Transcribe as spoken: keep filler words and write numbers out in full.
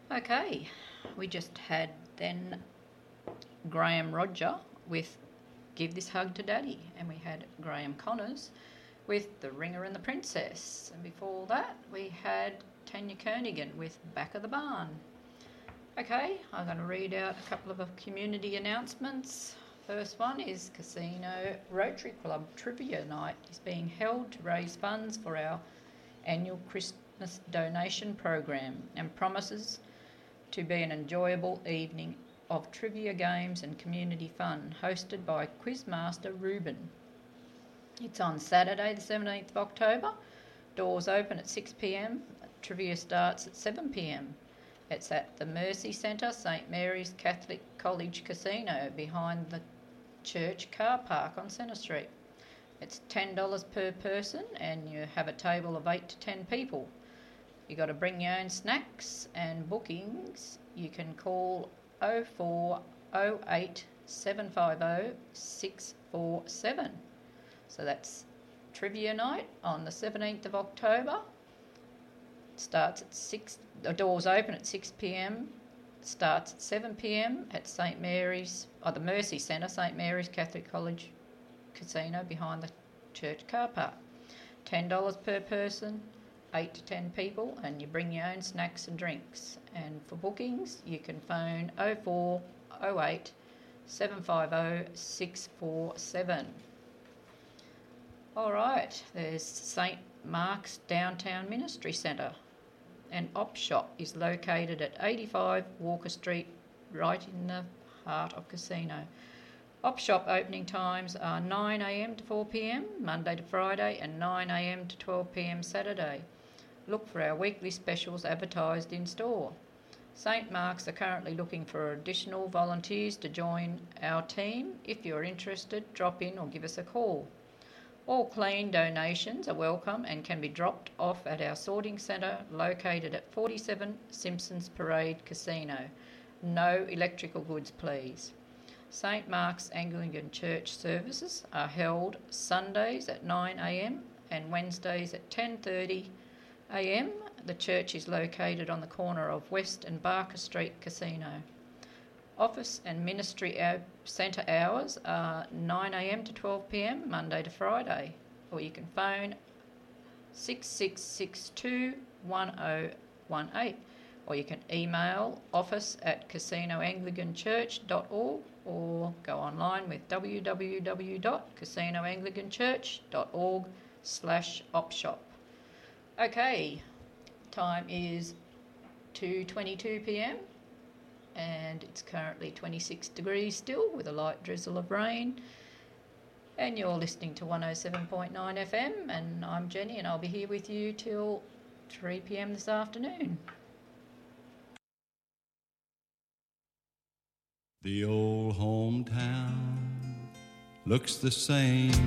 Okay, we just had then Graham Roger with Give This Hug to Daddy, and we had Graham Connors with The Ringer and the Princess, and before that we had Tanya Kernigan with Back of the Barn. Okay, I'm going to read out a couple of community announcements. First one is Casino Rotary Club Trivia Night is being held to raise funds for our annual Christmas donation program and promises to be an enjoyable evening of trivia games and community fun, hosted by Quizmaster Ruben. It's on Saturday the seventeenth of October. Doors open at six p m. Trivia starts at seven p m. It's at the Mercy Centre, St Mary's Catholic College Casino, behind the church car park on Centre Street. It's ten dollars per person and you have a table of eight to ten people. You got to bring your own snacks, and bookings you can call oh four oh eight seven five oh six four seven. So that's Trivia Night on the seventeenth of October. Starts at six. The doors open at six p m. Starts at seven p m at St Mary's, or the Mercy Centre, St Mary's Catholic College Casino, behind the church car park. ten dollars per person, eight to ten people, and you bring your own snacks and drinks. And for bookings, you can phone oh four oh eight seven five oh six four seven. All right, there's St Mark's Downtown Ministry Centre. An op shop is located at eighty-five Walker Street, right in the heart of Casino. Op shop opening times are nine a m to four p m Monday to Friday, and nine a m to twelve p m Saturday. Look for our weekly specials advertised in store. St Mark's are currently looking for additional volunteers to join our team. If you're interested, drop in or give us a call. All clean donations are welcome and can be dropped off at our sorting centre located at forty-seven Simpsons Parade Casino. No electrical goods, please. St Mark's Anglican Church services are held Sundays at nine a m and Wednesdays at ten thirty a m. The church is located on the corner of West and Barker Street Casino. Office and ministry centre hours are nine a m to twelve p m Monday to Friday, or you can phone six six six two one oh one eight, or you can email office at casino anglican church dot org, or go online with w w w dot casino anglican church dot org slash opshop. Okay, time is two twenty-two p m and it's currently twenty-six degrees still, with a light drizzle of rain. And you're listening to one oh seven point nine F M, and I'm Jenny, and I'll be here with you till three p m this afternoon. The old hometown looks the same